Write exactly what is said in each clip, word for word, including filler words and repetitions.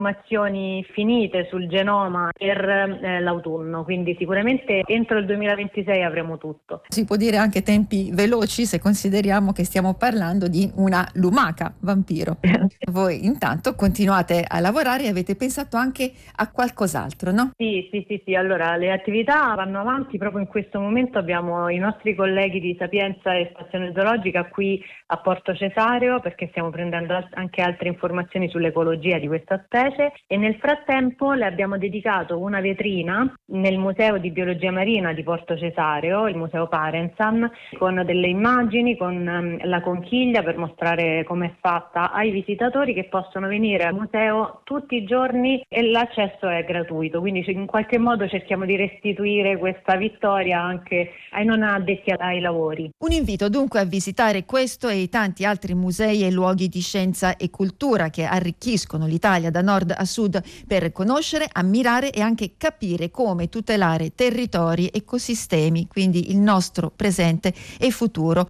informazioni finite sul genoma per eh, l'autunno, quindi sicuramente entro il duemilaventisei avremo tutto. Si può dire anche tempi veloci se consideriamo che stiamo parlando di una lumaca vampiro. Voi intanto continuate a lavorare e avete pensato anche a qualcos'altro, no? Sì, sì, sì, sì. Allora le attività vanno avanti. Proprio in questo momento abbiamo i nostri colleghi di Sapienza e Stazione Zoologica qui a Porto Cesareo, perché stiamo prendendo anche altre informazioni sull'ecologia di questa specie, e nel frattempo le abbiamo dedicato una vetrina nel Museo di Biologia Marina di Porto Cesareo, il Museo Parensan, con delle immagini, con um, la conchiglia per mostrare com'è fatta ai visitatori che possono venire al museo tutti i giorni e l'accesso è gratuito, quindi in qualche modo cerchiamo di restituire questa vittoria anche ai non addetti ai lavori. Un invito dunque a visitare questo e i tanti altri musei e luoghi di scienza e cultura che arricchiscono l'Italia da nord a sud per conoscere, ammirare e anche capire come tutelare territori, ecosistemi, quindi il nostro presente e futuro.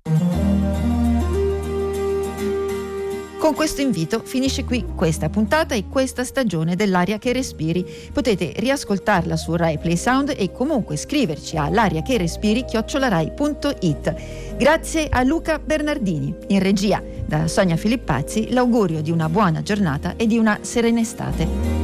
Con questo invito finisce qui questa puntata e questa stagione dell'Aria che respiri. Potete riascoltarla su Rai Play Sound e comunque scriverci a l'aria che respiri chiocciola rai punto it. Grazie a Luca Bernardini. In regia da Sonia Filippazzi l'augurio di una buona giornata e di una serena estate.